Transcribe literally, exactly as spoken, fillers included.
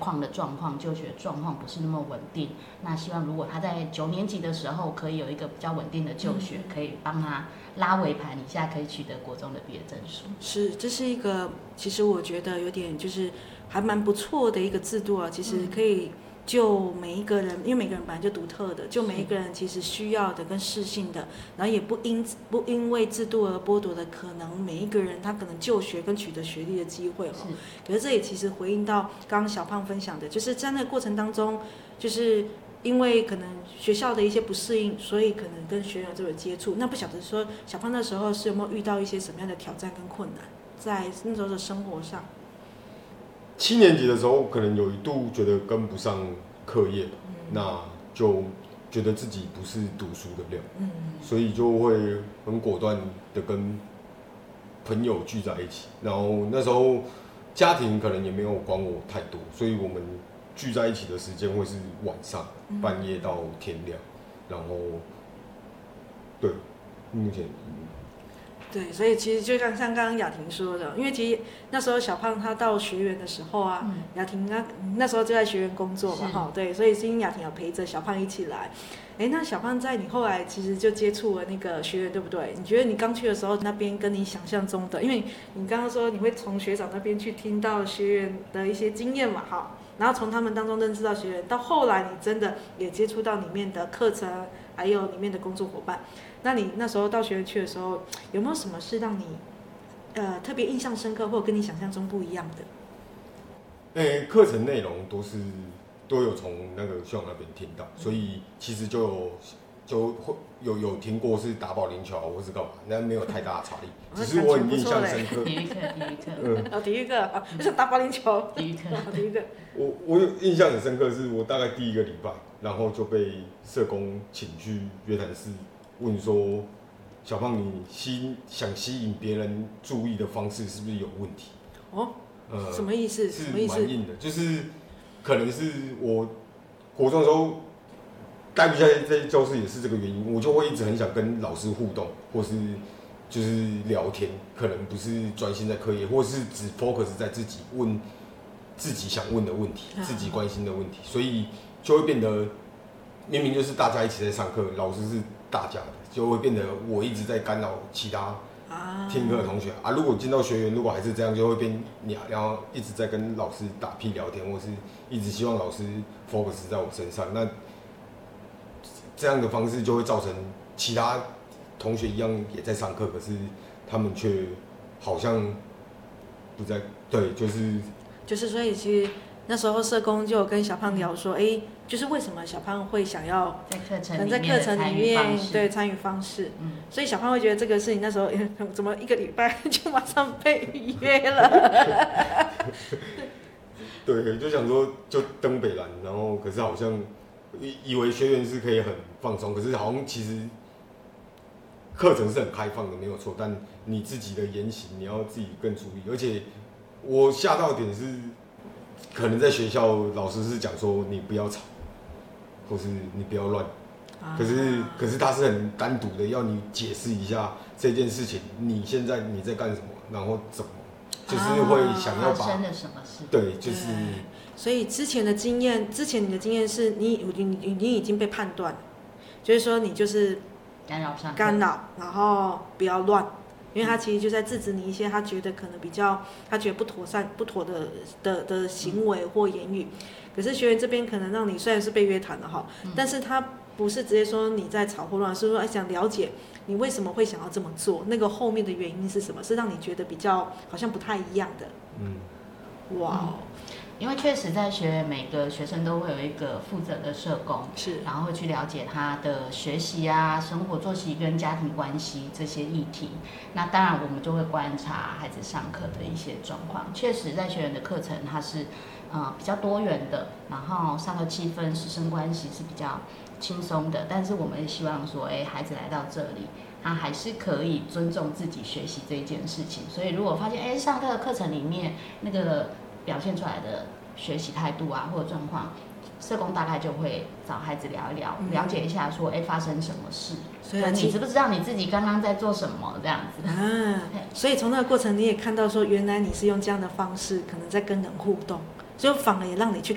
况的状况，就学状况不是那么稳定。那希望如果他在九年级的时候可以有一个比较稳定的就学，嗯、可以帮他拉尾盘一下，可以取得国中的毕业证书。 是，这是一个其实我觉得有点就是还蛮不错的一个制度啊，其实可以。就每一个人，因为每个人本来就独特的，就每一个人其实需要的跟适性的，然后也不因不因为制度而剥夺了可能每一个人他可能就学跟取得学历的机会哦。可是这也其实回应到刚刚小胖分享的，就是在那个过程当中，就是因为可能学校的一些不适应，所以可能跟学员就有接触。那不晓得说小胖那时候是有没有遇到一些什么样的挑战跟困难，在那时候的生活上？ 七年级的时候，可能有一度觉得跟不上课业，嗯、那就觉得自己不是读书的料，嗯、所以就会很果断的跟朋友聚在一起。然后那时候家庭可能也没有管我太多，所以我们聚在一起的时间会是晚上，嗯、半夜到天亮。然后，对，目前。 对，所以其实就像像刚刚雅婷说的，因为其实那时候小胖他到学园的时候啊，嗯、雅婷那那时候就在学园工作嘛，哈，对，所以是因雅婷有陪着小胖一起来。哎，那小胖在你后来其实就接触了那个学园，对不对？你觉得你刚去的时候那边跟你想象中的，因为你刚刚说你会从学长那边去听到学园的一些经验嘛，哈，然后从他们当中认识到学园，到后来你真的也接触到里面的课程，还有里面的工作伙伴。那你那时候到学院去的时候，有没有什么是让你呃特别印象深刻，或者跟你想象中不一样的？ 诶，课程内容都是都有从那个学长那边听到，所以其实就有就会有有听过是打保龄球或是干嘛，那没有太大的差异，只是我很印象深刻。 体育课，体育课， 嗯，哦，体育课啊，就是打保龄球。 体育课， 体育课。 我我有印象很深刻，是我大概第一个礼拜，然后就被社工请去约谈室。问说，小胖，你吸想吸引别人注意的方式是不是有问题？ 哦，呃，什么意思？ 是蛮硬的，就是可能是我国中的时候待不下在教室，也是这个原因，我就会一直很想跟老师互动，或是就是聊天，可能不是专心在课业，或是只 focus 在自己问自己想问的问题，自己关心的问题，所以就会变得明明就是大家一起在上课，老师是大家的，就会变得我一直在干扰其他听课的同学 啊, 啊。如果进到学员，如果还是这样，就会变你然后一直在跟老师打屁聊天，或是一直希望老师 focus 在我身上。那这样的方式就会造成其他同学一样也在上课，可是他们却好像不在。对，就是就是所以其实那时候社工就有跟小胖聊说，哎、欸。就是为什么小胖会想要在课程里面在课程里面对参与方式，嗯，所以小胖会觉得这个是你那时候怎么一个礼拜就马上被约了？ 对，就想说就登北兰，然后可是好像以以为学员是可以很放松，可是好像其实课程是很开放的，没有错，但你自己的言行你要自己更注意，而且我吓到点是，可能在学校老师是讲说你不要吵。或是你不要乱，可是可是他是很单独的，要你解释一下这件事情，你现在你在干什么，然后怎么，就是会想要把发生了什么事， 对，就是。 所以之前的经验，之前你的经验是你你你你已经被判断了，就是说你就是干扰上干扰，然后不要乱。因为他其实就在制止你一些他觉得可能比较他觉得不妥善不妥的的的行为或言语，可是学员这边可能让你虽然是被约谈了哈，嗯、但是他不是直接说你在吵或乱，是说想了解你为什么会想要这么做，那个后面的原因是什么，是让你觉得比较好像不太一样的。嗯，哇、哦。 因为确实在学院每个学生都会有一个负责的社工， 是， 然后会去了解他的学习啊、生活作息跟家庭关系这些议题。那当然我们就会观察孩子上课的一些状况。确实在学院的课程它是呃比较多元的，然后上课气氛、师生关系是比较轻松的。但是我们也希望说，哎，孩子来到这里，他还是可以尊重自己学习这一件事情。所以如果发现，哎，上课的课程里面那个表现出来的学习态度啊，或者状况，社工大概就会找孩子聊一聊，嗯、了解一下说，哎，发生什么事？所以你知不知道你自己刚刚在做什么？这样子啊。所以从那个过程，你也看到说，原来你是用这样的方式，可能在跟人互动，就反而也让你去